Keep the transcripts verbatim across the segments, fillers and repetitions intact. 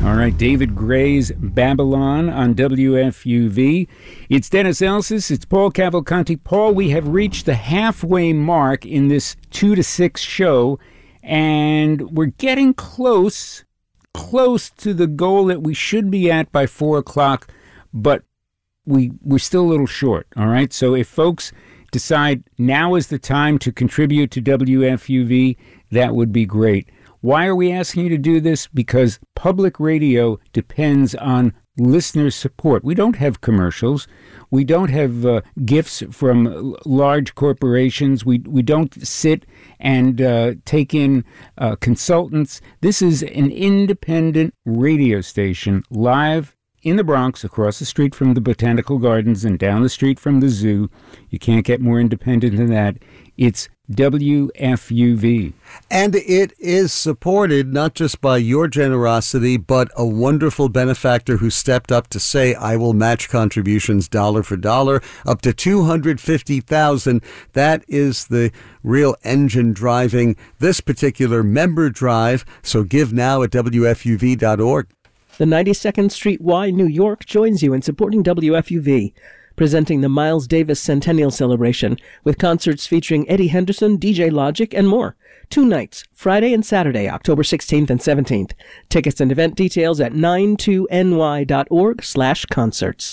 All right, David Gray's Babylon on W F U V. It's Dennis Elsas. It's Paul Cavalcanti. Paul, we have reached the halfway mark in this two to six show, and we're getting close, close to the goal that we should be at by four o'clock, but we, we're still a little short, all right? So if folks decide now is the time to contribute to W F U V, that would be great. Why are we asking you to do this? Because public radio depends on listener support. We don't have commercials. We don't have uh, gifts from l- large corporations. We we don't sit and uh, take in uh, consultants. This is an independent radio station, live in the Bronx, across the street from the Botanical Gardens and down the street from the zoo. You can't get more independent than that. It's W F U V. And it is supported not just by your generosity, but a wonderful benefactor who stepped up to say, I will match contributions dollar for dollar, up to two hundred fifty thousand dollars. That is the real engine driving this particular member drive. So give now at W F U V dot org. The ninety-second Street Y, New York, joins you in supporting W F U V, presenting the Miles Davis Centennial Celebration with concerts featuring Eddie Henderson, D J Logic, and more. Two nights, Friday and Saturday, October sixteenth and seventeenth. Tickets and event details at ninety-two N Y dot org slash concerts.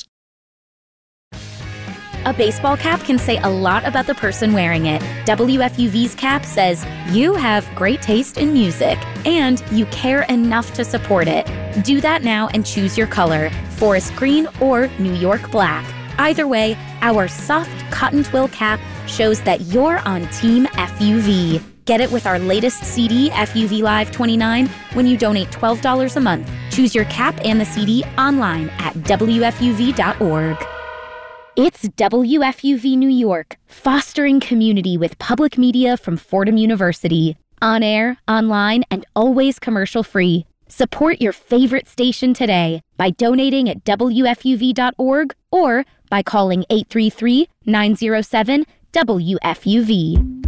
A baseball cap can say a lot about the person wearing it. W F U V's cap says, you have great taste in music, and you care enough to support it. Do that now and choose your color, forest green or New York black. Either way, our soft cotton twill cap shows that you're on Team F U V. Get it with our latest C D, F U V Live twenty-nine, when you donate twelve dollars a month. Choose your cap and the C D online at W F U V dot org. It's W F U V New York, fostering community with public media from Fordham University. On air, online, and always commercial-free. Support your favorite station today by donating at W F U V dot org or by calling eight three three, nine zero seven, W F U V.